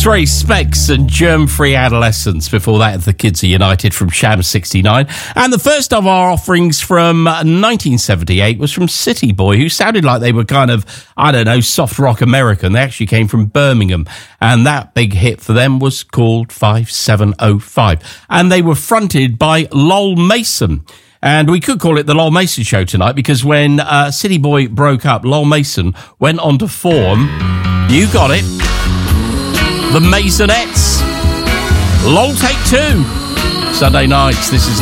X-Ray Specs and Germ-Free Adolescence. Before that, The Kids Are United from Sham 69. And the first of our offerings from 1978 was from City Boy, who sounded like they were kind of, I don't know, soft rock American. They actually came from Birmingham. And that big hit for them was called 5705. And they were fronted by Lol Mason. And we could call it the Lol Mason Show tonight, because when City Boy broke up, Lol Mason went on to form, you got it, the Masonettes. Lol Take Two. Sunday nights, this is